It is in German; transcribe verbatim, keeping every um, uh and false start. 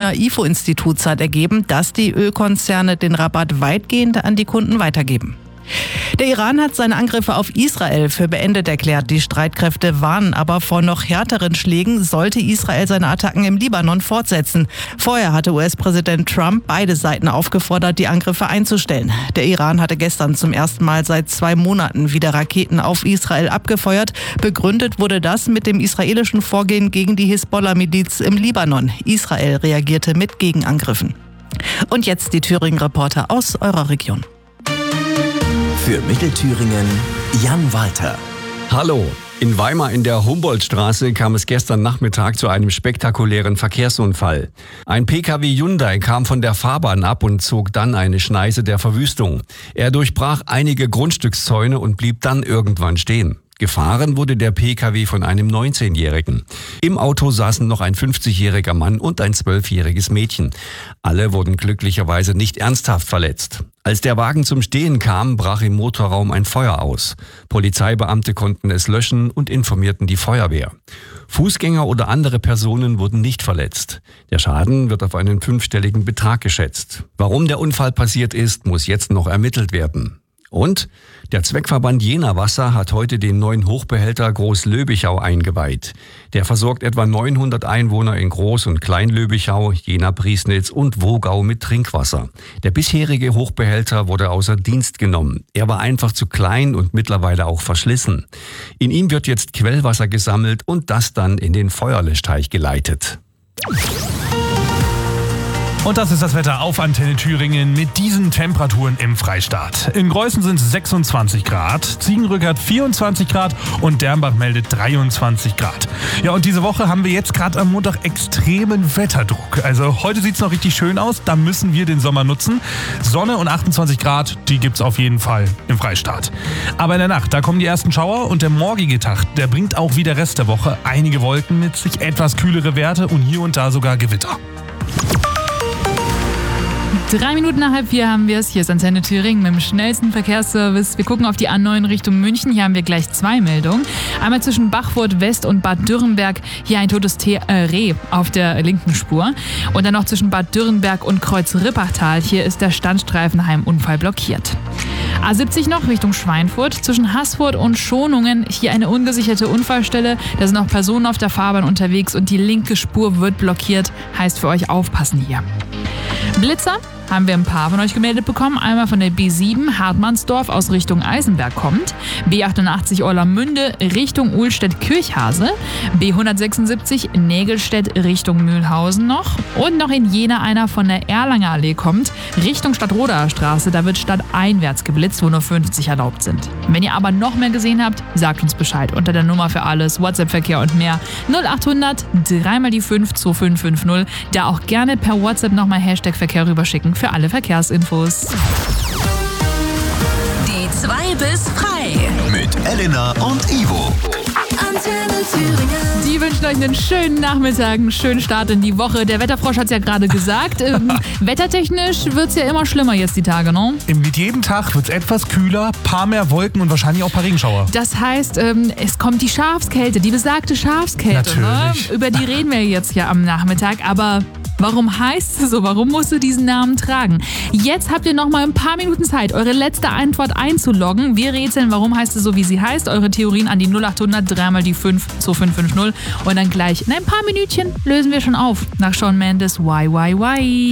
Berliner I F O-Instituts hat ergeben, dass die Ölkonzerne den Rabatt weitgehend an die Kunden weitergeben. Der Iran hat seine Angriffe auf Israel für beendet erklärt. Die Streitkräfte warnen aber vor noch härteren Schlägen, sollte Israel seine Attacken im Libanon fortsetzen. Vorher hatte U S-Präsident Trump beide Seiten aufgefordert, die Angriffe einzustellen. Der Iran hatte gestern zum ersten Mal seit zwei Monaten wieder Raketen auf Israel abgefeuert. Begründet wurde das mit dem israelischen Vorgehen gegen die Hisbollah-Miliz im Libanon. Israel reagierte mit Gegenangriffen. Und jetzt die Thüringen-Reporter aus eurer Region. Für Mittelthüringen Jan Walter. Hallo. In Weimar in der Humboldtstraße kam es gestern Nachmittag zu einem spektakulären Verkehrsunfall. Ein P K W Hyundai kam von der Fahrbahn ab und zog dann eine Schneise der Verwüstung. Er durchbrach einige Grundstückszäune und blieb dann irgendwann stehen. Gefahren wurde der P K W von einem neunzehnjährigen. Im Auto saßen noch ein fünfzigjähriger Mann und ein zwölfjähriges Mädchen. Alle wurden glücklicherweise nicht ernsthaft verletzt. Als der Wagen zum Stehen kam, brach im Motorraum ein Feuer aus. Polizeibeamte konnten es löschen und informierten die Feuerwehr. Fußgänger oder andere Personen wurden nicht verletzt. Der Schaden wird auf einen fünfstelligen Betrag geschätzt. Warum der Unfall passiert ist, muss jetzt noch ermittelt werden. Und der Zweckverband Jena Wasser hat heute den neuen Hochbehälter Groß-Löbichau eingeweiht. Der versorgt etwa neunhundert Einwohner in Groß- und Klein-Löbichau, Jena-Priesnitz und Wogau mit Trinkwasser. Der bisherige Hochbehälter wurde außer Dienst genommen. Er war einfach zu klein und mittlerweile auch verschlissen. In ihm wird jetzt Quellwasser gesammelt und das dann in den Feuerlöschteich geleitet. Und das ist das Wetter auf Antenne Thüringen mit diesen Temperaturen im Freistaat. In Greußen sind es sechsundzwanzig Grad, Ziegenrückert vierundzwanzig Grad und Dernbach meldet dreiundzwanzig Grad. Ja, und diese Woche haben wir jetzt gerade am Montag extremen Wetterdruck. Also heute sieht es noch richtig schön aus, da müssen wir den Sommer nutzen. Sonne und achtundzwanzig Grad, die gibt's auf jeden Fall im Freistaat. Aber in der Nacht, da kommen die ersten Schauer und der morgige Tag, der bringt auch wie der Rest der Woche einige Wolken mit sich, etwas kühlere Werte und hier und da sogar Gewitter. Drei Minuten nach halb vier haben wir es. Hier ist Antenne Thüringen mit dem schnellsten Verkehrsservice. Wir gucken auf die A neun Richtung München. Hier haben wir gleich zwei Meldungen. Einmal zwischen Bachfurt West und Bad Dürrenberg. Hier ein totes T- äh, Reh auf der linken Spur. Und dann noch zwischen Bad Dürrenberg und Kreuz-Rippachtal. Hier ist der Standstreifenheim-Unfall blockiert. A siebzig noch Richtung Schweinfurt. Zwischen Haßfurt und Schonungen. Hier eine ungesicherte Unfallstelle. Da sind auch Personen auf der Fahrbahn unterwegs und die linke Spur wird blockiert. Heißt für euch aufpassen hier. Blitzer haben wir ein paar von euch gemeldet bekommen. Einmal von der B sieben Hartmannsdorf aus Richtung Eisenberg kommt. B achtundachtzig Orlamünde Richtung Uhlstedt-Kirchhase. B hundertsechsundsiebzig Nägelstedt Richtung Mühlhausen noch. Und noch in Jena einer von der Erlanger Allee kommt. Richtung Stadtroder Straße. Da wird stadteinwärts geblitzt, wo nur fünfzig erlaubt sind. Wenn ihr aber noch mehr gesehen habt, sagt uns Bescheid. Unter der Nummer für alles, WhatsApp-Verkehr und mehr. null achthundert drei mal die fünf zwei fünf fünf null. Da auch gerne per WhatsApp nochmal Hashtag Verkehr rüberschicken für alle Verkehrsinfos. Die zwei bis frei. Mit Elena und Ivo. Antenne Thüringen. Die wünschen euch einen schönen Nachmittag, einen schönen Start in die Woche. Der Wetterfrosch hat es ja gerade gesagt. ähm, wettertechnisch wird es ja immer schlimmer jetzt die Tage, ne? Mit jedem Tag wird es etwas kühler, paar mehr Wolken und wahrscheinlich auch ein paar Regenschauer. Das heißt, ähm, es kommt die Schafskälte, die besagte Schafskälte. Natürlich. Ne? Über die reden wir jetzt ja am Nachmittag, aber warum heißt es so? Warum musst du diesen Namen tragen? Jetzt habt ihr noch mal ein paar Minuten Zeit, eure letzte Antwort einzuloggen. Wir rätseln, warum heißt es so, wie sie heißt. Eure Theorien an die null achthundert drei mal die fünf zwei fünf fünf null. Und dann gleich in ein paar Minütchen lösen wir schon auf. Nach Shawn Mendes, Why, Why, Why.